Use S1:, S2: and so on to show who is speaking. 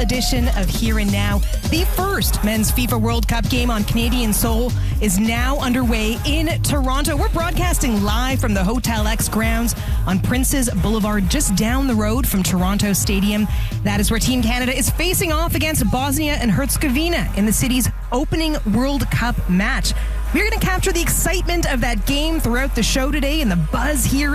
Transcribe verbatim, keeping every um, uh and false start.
S1: edition of Here and Now. The first men's FIFA World Cup game on Canadian soil is now underway in Toronto. We're broadcasting live from the Hotel X grounds on Princes Boulevard, just down the road from Toronto Stadium. That is where Team Canada is facing off against Bosnia and Herzegovina in the city's opening World Cup match. We're going to capture the excitement of that game throughout the show today and the buzz here